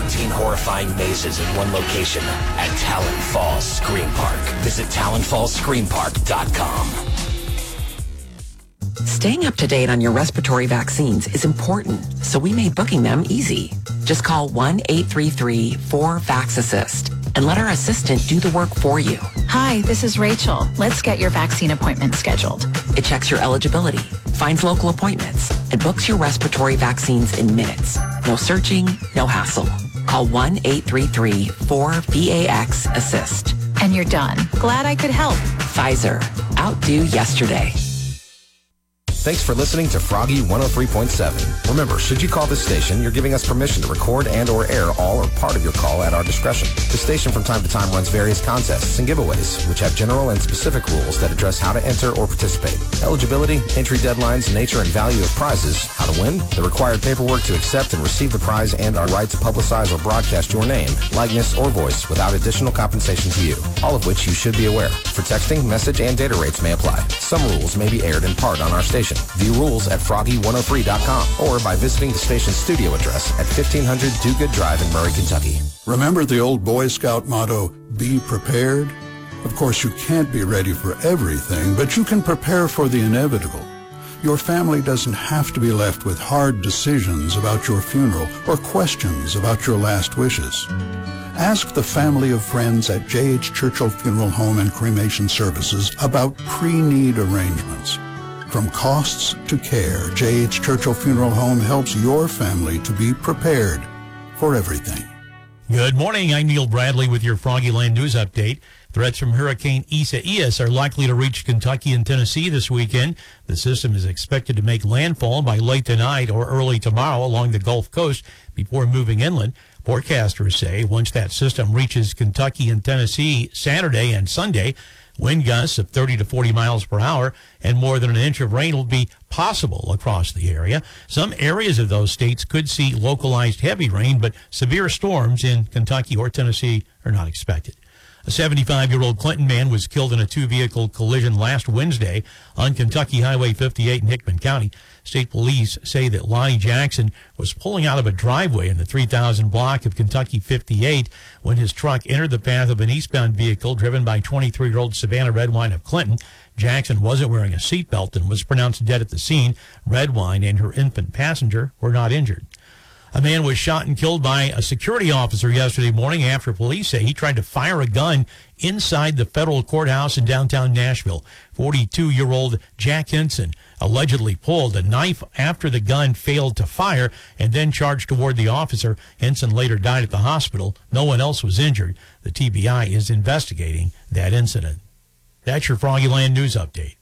14 horrifying mazes in one location at Talon Falls Scream Park. Visit TalonFallsScreamPark.com. Staying up to date on your respiratory vaccines is important, so we made booking them easy. Just call 1-833-4VAX-ASSIST and let our assistant do the work for you. Hi, this is Rachel. Let's get your vaccine appointment scheduled. It checks your eligibility, finds local appointments, and books your respiratory vaccines in minutes. No searching, no hassle. Call 1-833-4VAX-ASSIST. And you're done. Glad I could help. Pfizer. Outdo yesterday. Thanks for listening to Froggy 103.7. Remember, should you call this station, you're giving us permission to record and or air all or part of your call at our discretion. The station from time to time runs various contests and giveaways, which have general and specific rules that address how to enter or participate. Eligibility, entry deadlines, nature and value of prizes, how to win, the required paperwork to accept and receive the prize, and our right to publicize or broadcast your name, likeness, or voice without additional compensation to you, all of which you should be aware. For texting, message, and data rates may apply. Some rules may be aired in part on our station. View rules at froggy103.com or by visiting the station's studio address at 1500 Do Good Drive in Murray, Kentucky. Remember the old Boy Scout motto, be prepared? Of course, you can't be ready for everything, but you can prepare for the inevitable. Your family doesn't have to be left with hard decisions about your funeral or questions about your last wishes. Ask the family of friends at J.H. Churchill Funeral Home and Cremation Services about pre-need arrangements. From costs to care, J.H. Churchill Funeral Home helps your family to be prepared for everything. Good morning. I'm Neil Bradley with your Froggyland News Update. Threats from Hurricane Isaias are likely to reach Kentucky and Tennessee this weekend. The system is expected to make landfall by late tonight or early tomorrow along the Gulf Coast before moving inland. Forecasters say once that system reaches Kentucky and Tennessee Saturday and Sunday, wind gusts of 30 to 40 miles per hour and more than an inch of rain will be possible across the area. Some areas of those states could see localized heavy rain, but severe storms in Kentucky or Tennessee are not expected. A 75-year-old Clinton man was killed in a two-vehicle collision last Wednesday on Kentucky Highway 58 in Hickman County. State police say that Lonnie Jackson was pulling out of a driveway in the 3000 block of Kentucky 58 when his truck entered the path of an eastbound vehicle driven by 23-year-old Savannah Redwine of Clinton. Jackson wasn't wearing a seatbelt and was pronounced dead at the scene. Redwine and her infant passenger were not injured. A man was shot and killed by a security officer yesterday morning after police say he tried to fire a gun inside the federal courthouse in downtown Nashville. 42-year-old Jack Henson allegedly pulled a knife after the gun failed to fire and then charged toward the officer. Henson later died at the hospital. No one else was injured. The TBI is investigating that incident. That's your Froggyland News Update.